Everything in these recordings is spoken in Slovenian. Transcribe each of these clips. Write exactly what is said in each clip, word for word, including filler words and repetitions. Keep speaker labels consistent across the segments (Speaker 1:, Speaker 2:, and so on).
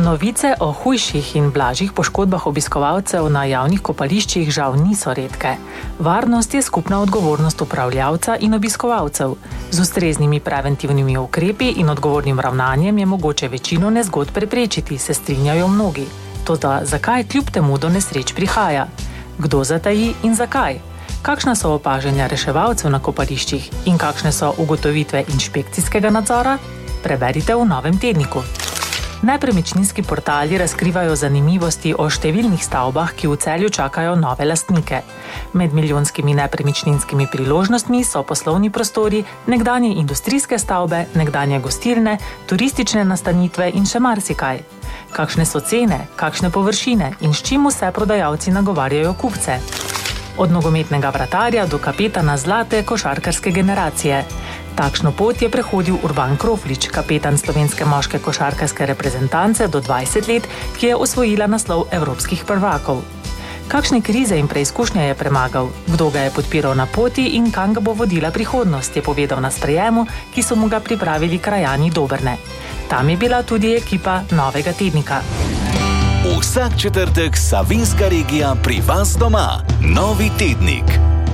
Speaker 1: Novice o hujših in blažjih poškodbah obiskovalcev na javnih kopališčih žal niso redke. Varnost je skupna odgovornost upravljavca in obiskovalcev. Z ustreznimi preventivnimi ukrepi in odgovornim ravnanjem je mogoče večino nezgod preprečiti, se strinjajo mnogi. Toda zakaj kljub temu do nesreč prihaja? Kdo zataji in zakaj? Kakšna so opažanja reševalcev na kopališčih in kakšne so ugotovitve inšpekcijskega nadzora? Preberite v Novem tedniku. Nepremičninski portali razkrivajo zanimivosti o številnih stavbah, ki v Celju čakajo nove lastnike. Med milijonskimi nepremičninskimi priložnostmi so poslovni prostori, nekdanje industrijske stavbe, nekdanje gostilne, turistične nastanitve in še marsikaj. Kakšne so cene, kakšne površine in s čim vse prodajalci nagovarjajo kupce? Od nogometnega vratarja do kapetana zlate košarkarske generacije. Takšno pot je prehodil Urban Kroflič, kapetan slovenske moške košarkarske reprezentance do dvajset let, ki je osvojila naslov evropskih prvakov. Kakšne krize in preizkušnje je premagal, kdo ga je podpiral na poti in kam ga bo vodila prihodnost, je povedal na sprejemu, ki so mu ga pripravili krajani Dobrne. Tam je bila tudi ekipa Novega tednika.
Speaker 2: Vsak četrtek Savinjska regija pri vas doma. Novi tednik.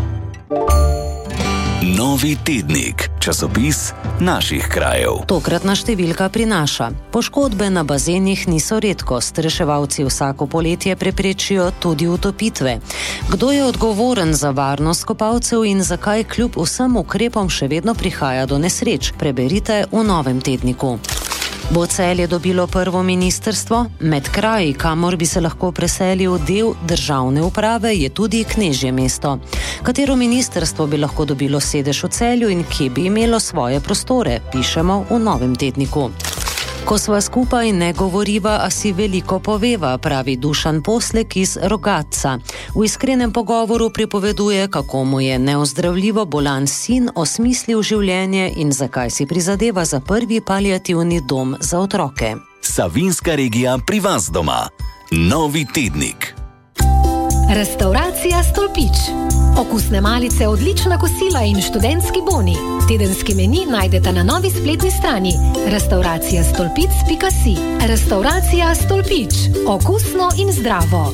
Speaker 2: Novi tednik, časopis naših krajev.
Speaker 3: Tokratna številka prinaša: poškodbe na bazenih niso redkost, reševalci vsako poletje preprečijo tudi utopitve. Kdo je odgovoren za varnost kopalcev in zakaj kljub vsem ukrepom še vedno prihaja do nesreč? Preberite v Novem tedniku. Bo Celje dobilo prvo ministrstvo? Med kraji, kamor bi se lahko preselil del državne uprave, je tudi Knežje mesto. Katero ministrstvo bi lahko dobilo sedež v Celju in kje bi imelo svoje prostore? Pišemo v Novem tedniku. Ko sva skupaj ne govoriva, a si veliko poveva, pravi Dušan Poslek iz Rogatca. V iskrenem pogovoru pripoveduje, kako mu je neozdravljivo bolan sin osmislil življenje in zakaj si prizadeva za prvi paliativni dom za otroke.
Speaker 2: Savinjska regija pri vas doma. Novi tednik.
Speaker 4: Restavracija Stolpič. Okusne malice, odlična kosila in študentski boni. Tedenski meni najdete na novi spletni strani restavracija stolpic pika si. Restavracija Stolpič. Okusno in zdravo.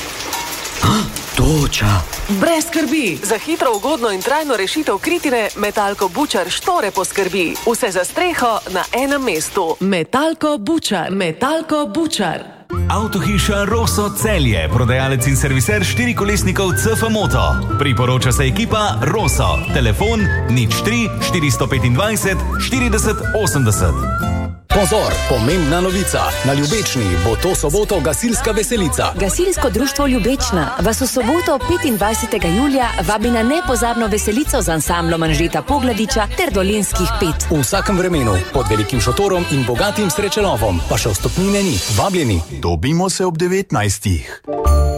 Speaker 5: Toča.
Speaker 6: Brez skrbi. Za hitro, ugodno in trajno rešitev kritine Metalko Bučar Štore poskrbi. Vse za streho na enem mestu. Metalko Bučar. Metalko Bučar.
Speaker 7: Avtohiša Rosso Celje, prodajalec in serviser štirikolesnikov C F Moto. Priporoča se ekipa Rosso. Telefon nič tri štiristo petindvajset štirideset osemdeset.
Speaker 8: Pozor, pomembna novica. Na Ljubečni bo to soboto gasilska veselica.
Speaker 9: Gasilsko društvo Ljubečna vas v soboto petindvajsetega julija vabi na nepozabno veselico z ansamblom Anžeta Pogladiča ter Dolenjskih pet.
Speaker 8: V vsakem vremenu, pod velikim šotorom in bogatim srečelovom, pa še vstopnine ni. Vabljeni.
Speaker 10: Dobimo se ob devetnajstih.